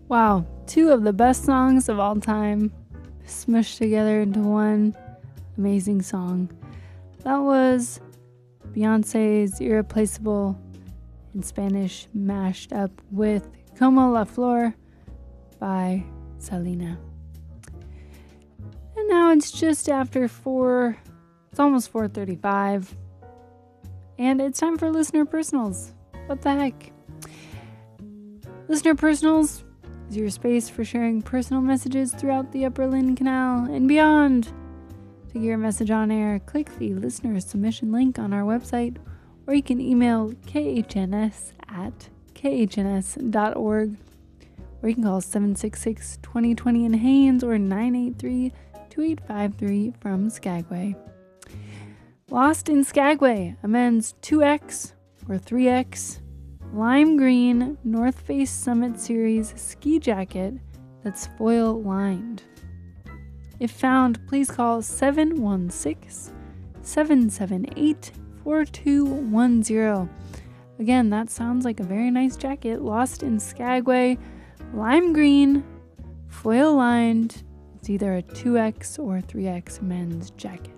Wow, two of the best songs of all time smushed together into one amazing song. That was Beyonce's Irreplaceable, in Spanish mashed up with Como la Flor by Selena. And now it's just after it's almost 4:35, and it's time for Listener Personals. What the heck? Listener Personals is your space for sharing personal messages throughout the Upper Lynn Canal and beyond. To get your message on air, click the listener submission link on our website, or you can email khns@khns.org, or you can call 766-2020 in Haines or 983-2853 from Skagway. Lost in Skagway, a men's 2X or 3X lime green North Face Summit Series ski jacket that's foil lined. If found, please call 716-778-4210. Again, that sounds like a very nice jacket. Lost in Skagway, lime green, foil lined. It's either a 2X or 3X men's jacket.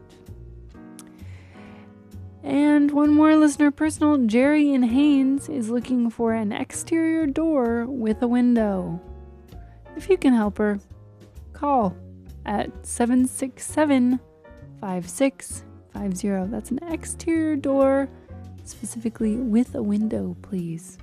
And one more listener personal. Jerry in Haines is looking for an exterior door with a window. If you can help her, call at 767-5650. That's an exterior door, specifically with a window, please.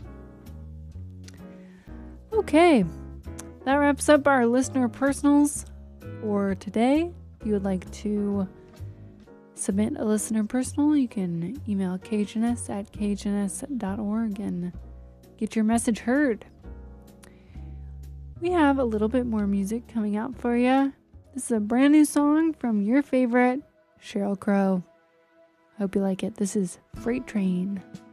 Okay, that wraps up our listener personals for today. If you would like to submit a listener personal, you can email khns@khns.org and get your message heard. We have a little bit more music coming out for you. This is a brand new song from your favorite Sheryl Crow. Hope you like it. This is Freight Train.